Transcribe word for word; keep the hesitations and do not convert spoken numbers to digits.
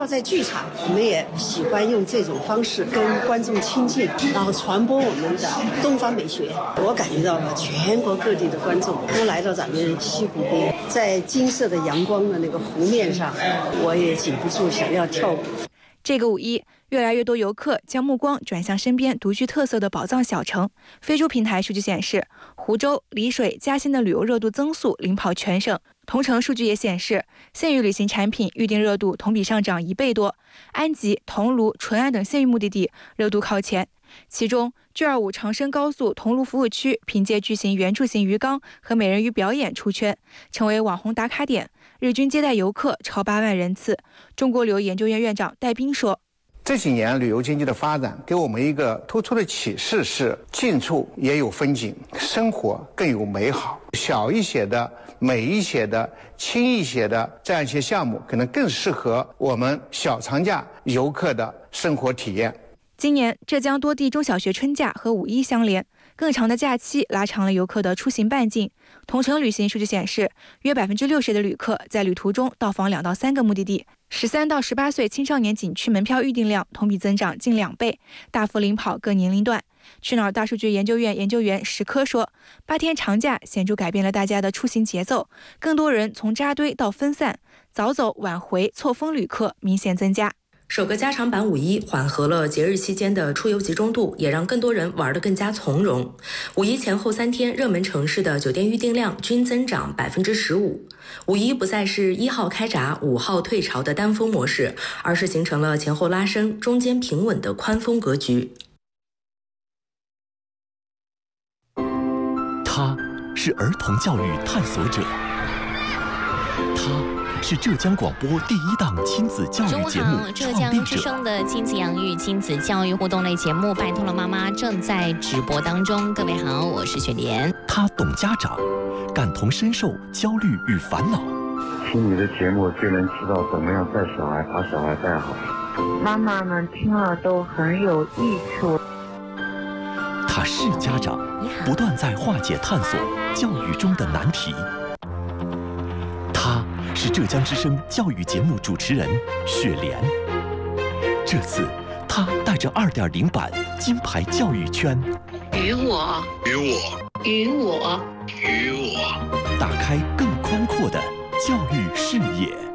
在剧场，我们也喜欢用这种方式跟观众亲近，然后传播我们的东方美学。我感觉到了全国各地的观众都来到咱们西湖边，在金色的阳光的那个湖面上，我也禁不住想要跳舞。 这个五一，越来越多游客将目光转向身边独具特色的宝藏小城。飞猪平台数据显示，湖州、丽水、嘉兴的旅游热度增速领跑全省。同城数据也显示，县域旅行产品预订热度同比上涨一倍多，安吉、桐庐、淳安等县域目的地热度靠前。其中 G 二五 长深高速桐庐服务区凭借巨型圆柱形鱼缸和美人鱼表演出圈，成为网红打卡点，日均接待游客超八万人次。中国旅游研究院院长戴斌说， 这几年旅游经济的发展给我们一个突出的启示是，近处也有风景，生活更有美好。小一些的、美一些的、轻一些的这样一些项目，可能更适合我们小长假游客的生活体验。 今年浙江多地中小学春假和五一相连，更长的假期拉长了游客的出行半径。同城旅行数据显示，约百分之六十的旅客在旅途中到访两到三个目的地。十三到十八岁青少年景区门票预订量同比增长近两倍，大幅领跑各年龄段。去哪儿大数据研究院研究员石科说，八天长假显著改变了大家的出行节奏，更多人从扎堆到分散，早走晚回错峰旅客明显增加。 首个加长版五一缓和了节日期间的出游集中度，也让更多人玩得更加从容。五一前后三天，热门城市的酒店预订量均增长百分之十五。五一不再是一号开闸、五号退潮的单峰模式，而是形成了前后拉升、中间平稳的宽峰格局。 他是儿童教育探索者，他是浙江广播第一档亲子教育节目浙江之声的亲子养育、亲子教育互动类节目《拜托了妈妈》正在直播当中。各位好，我是雪莲。 他懂家长，感同身受焦虑与烦恼。 听你的节目就能知道怎么样带小孩，把小孩带好。 妈妈们听了都很有益处。 他是家长，不断在化解探索教育中的难题。他是浙江之声教育节目主持人雪莲。这次他带着 二点零 版金牌教育圈， 与我与我与我与我打开更宽阔的教育视野。